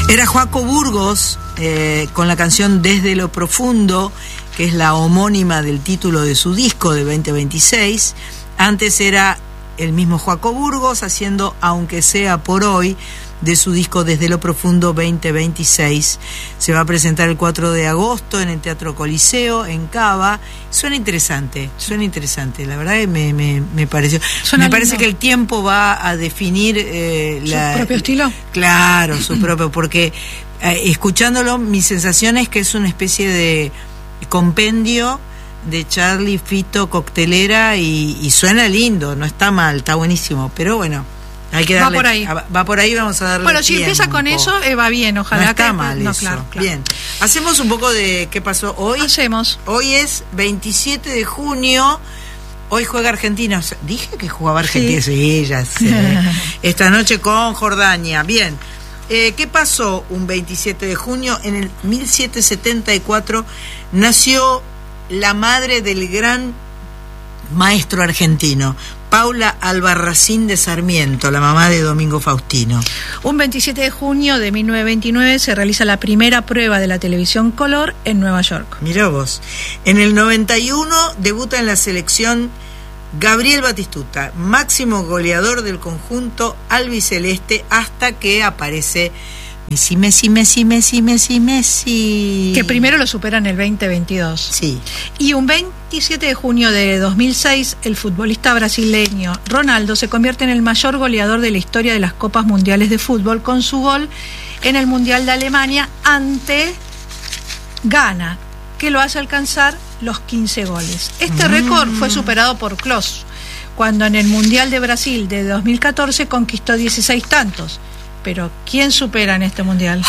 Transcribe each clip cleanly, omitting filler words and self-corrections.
Era Joaco Burgos con la canción Desde lo Profundo, que es la homónima del título de su disco de 2026. Antes era el mismo Joaco Burgos haciendo Aunque sea por hoy, de su disco Desde lo Profundo 2026. Se va a presentar el 4 de agosto en el Teatro Coliseo, en Cava. Suena interesante, la verdad que me pareció. Me parece que el tiempo va a definir ¿Su propio estilo? Claro, su propio, porque escuchándolo, mi sensación es que es una especie de compendio de Charlie, Fito, Coctelera, y suena lindo, no está mal, está buenísimo, pero bueno, hay que darle, va por ahí, vamos a darle. Bueno, si empieza con eso, va bien, ojalá. No está mal eso. Claro. Bien, hacemos un poco de qué pasó hoy. Hoy es 27 de junio. Hoy juega Argentina. Dije que jugaba Argentina. Sí, ya sé. Esta noche con Jordania. Bien. ¿Qué pasó un 27 de junio? En el 1774 nació la madre del gran maestro argentino, Paula Albarracín de Sarmiento, la mamá de Domingo Faustino. Un 27 de junio de 1929 se realiza la primera prueba de la televisión color en Nueva York. Mirá vos. En el 91 debuta en la selección Gabriel Batistuta, máximo goleador del conjunto albiceleste, hasta que aparece Messi. Que primero lo supera en el 2022. Sí. Y un 27 de junio de 2006, el futbolista brasileño Ronaldo se convierte en el mayor goleador de la historia de las Copas Mundiales de Fútbol con su gol en el Mundial de Alemania ante Ghana, que lo hace alcanzar los 15 goles. Este récord fue superado por Klose, cuando en el Mundial de Brasil de 2014 conquistó 16 tantos. Pero ¿quién supera en este mundial?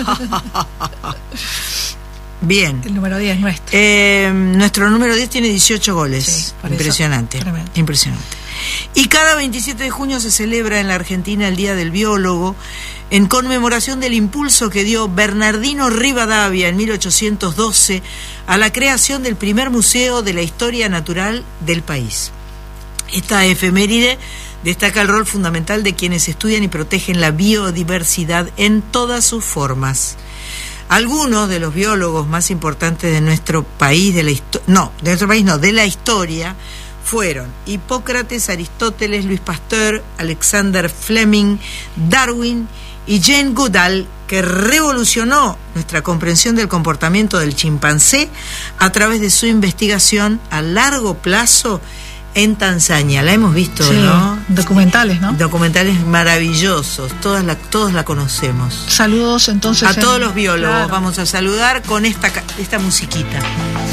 Bien. El número 10 nuestro. Nuestro número 10 tiene 18 goles. Sí, impresionante. Impresionante. Y cada 27 de junio se celebra en la Argentina el Día del Biólogo, en conmemoración del impulso que dio Bernardino Rivadavia en 1812 a la creación del primer museo de la historia natural del país. Esta efeméride destaca el rol fundamental de quienes estudian y protegen la biodiversidad en todas sus formas. Algunos de los biólogos más importantes de nuestro país, de la historia, fueron Hipócrates, Aristóteles, Louis Pasteur, Alexander Fleming, Darwin y Jane Goodall, que revolucionó nuestra comprensión del comportamiento del chimpancé a través de su investigación a largo plazo en Tanzania. La hemos visto, sí, ¿no? Documentales, ¿no? Documentales maravillosos. Todos la conocemos. Saludos entonces a todos los biólogos. Claro. Vamos a saludar con esta musiquita.